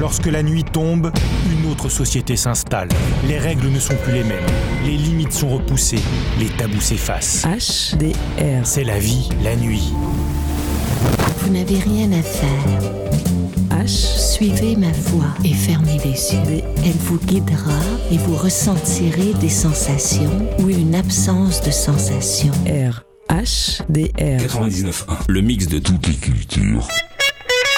Lorsque la nuit tombe, une autre société s'installe. Les règles ne sont plus les mêmes. Les limites sont repoussées. Les tabous s'effacent. HDR. C'est la vie, la nuit. Vous n'avez rien à faire. Suivez ma voix et fermez les yeux. Elle vous guidera et vous ressentirez des sensations ou une absence de sensations. HDR. 99.1. Le mix de toutes les cultures.